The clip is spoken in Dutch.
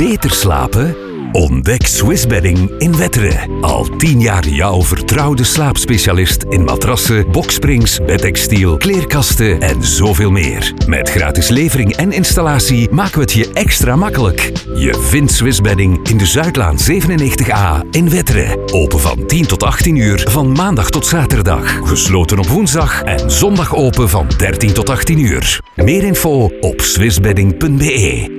Beter slapen? Ontdek Swiss Bedding in Wetteren. Al 10 jaar jouw vertrouwde slaapspecialist in matrassen, boksprings, bedtextiel, kleerkasten en zoveel meer. Met gratis levering en installatie maken we het je extra makkelijk. Je vindt Swiss Bedding in de Zuidlaan 97A in Wetteren. Open van 10 tot 18 uur van maandag tot zaterdag. Gesloten op woensdag en zondag open van 13 tot 18 uur. Meer info op swissbedding.be.